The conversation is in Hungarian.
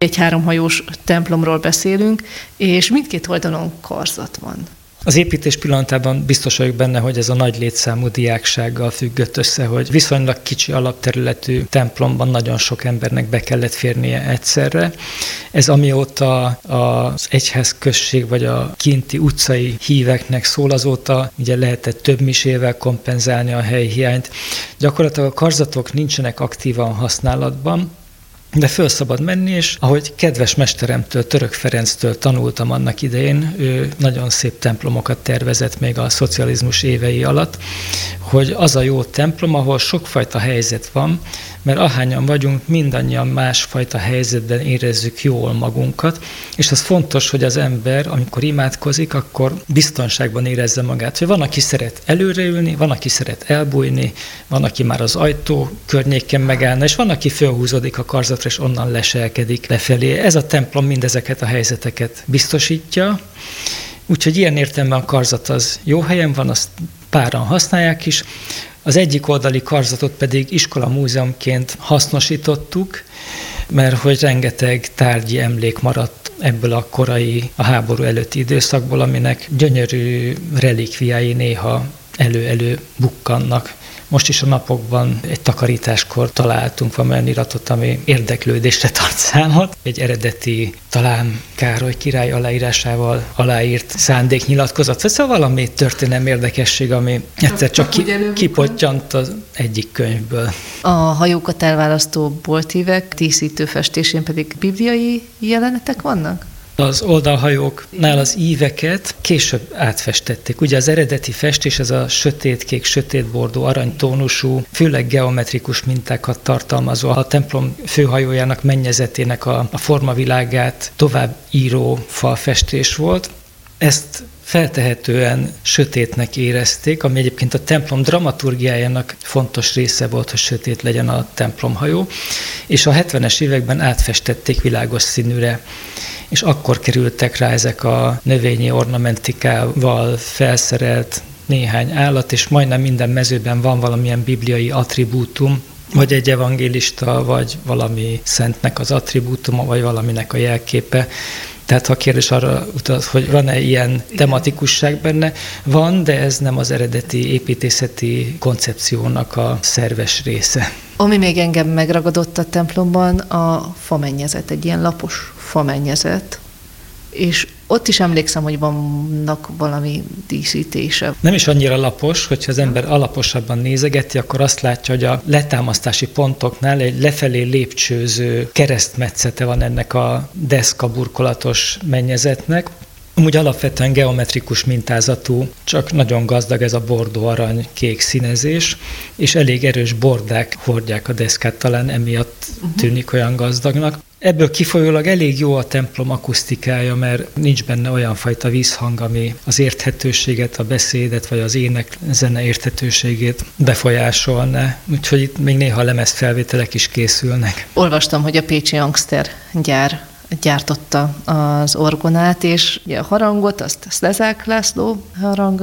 Egy 3 hajós templomról beszélünk, és mindkét oldalon karzat van. Az építés pillanatában biztos vagyok benne, hogy ez a nagy létszámú diáksággal függött össze, hogy viszonylag kicsi alapterületű templomban nagyon sok embernek be kellett férnie egyszerre. Ez amióta az egyházközség vagy a kinti utcai híveknek szól, azóta ugye lehetett több misével kompenzálni a helyhiányt. Gyakorlatilag a karzatok nincsenek aktívan használatban, de föl szabad menni, és ahogy kedves mesteremtől, Török Ferenctől tanultam annak idején, ő nagyon szép templomokat tervezett még a szocializmus évei alatt, hogy az a jó templom, ahol sokfajta helyzet van, mert ahányan vagyunk, mindannyian másfajta helyzetben érezzük jól magunkat, és az fontos, hogy az ember, amikor imádkozik, akkor biztonságban érezze magát, hogy van, aki szeret előreülni, van, aki szeret elbújni, van, aki már az ajtó környéken megállna, és van, aki fölhúzódik a karzatra, és onnan leselkedik lefelé. Ez a templom mindezeket a helyzeteket biztosítja, úgyhogy ilyen értelemben a karzat az jó helyen van, azt páran használják is. Az egyik oldali karzatot pedig iskola-múzeumként hasznosítottuk, mert hogy rengeteg tárgyi emlék maradt ebből a korai, a háború előtti időszakból, aminek gyönyörű relikviái néha elő-elő bukkannak. Most is a napokban egy takarításkor találtunk valami iratot, ami érdeklődésre tart számot. Egy eredeti, talán Károly király aláírásával aláírt szándéknyilatkozat. Szóval valami történelmi érdekesség, ami egyszer csak kipottyant az egyik könyvből. A hajókat elválasztó boltívek díszítő festésén pedig bibliai jelenetek vannak? Az oldalhajóknál az íveket később átfestették. Ugye az eredeti festés, ez a sötétkék, sötétbordó, aranytónusú, főleg geometrikus mintákat tartalmazó, a templom főhajójának mennyezetének a formavilágát tovább író falfestés volt. Ezt feltehetően sötétnek érezték, ami egyébként a templom dramaturgiájának fontos része volt, hogy sötét legyen a templomhajó, és a 70-es években átfestették világos színűre. És akkor kerültek rá ezek a növényi ornamentikával felszerelt néhány állat, és majdnem minden mezőben van valamilyen bibliai attribútum, vagy egy evangélista, vagy valami szentnek az attribútuma, vagy valaminek a jelképe. Tehát ha a kérdés arra utal, hogy van-e ilyen tematikusság benne, van, de ez nem az eredeti építészeti koncepciónak a szerves része. Ami még engem megragadott a templomban, a famennyezet, egy ilyen lapos famennyezet, és ott is emlékszem, hogy vannak valami díszítése. Nem is annyira lapos, hogyha az ember alaposabban nézegeti, akkor azt látja, hogy a letámasztási pontoknál egy lefelé lépcsőző keresztmetszete van ennek a deszka burkolatos mennyezetnek. Amúgy alapvetően geometrikus mintázatú, csak nagyon gazdag ez a bordó-arany kék színezés, és elég erős bordák hordják a deszkát, talán emiatt tűnik olyan gazdagnak. Ebből kifolyólag elég jó a templom akusztikája, mert nincs benne olyan fajta vízhang, ami az érthetőséget, a beszédet, vagy az ének zene érthetőségét befolyásolná. Úgyhogy itt még néha lemezfelvételek is készülnek. Olvastam, hogy a pécsi Angster gyár gyártotta az orgonát, és a harangot, azt Szlezák László harang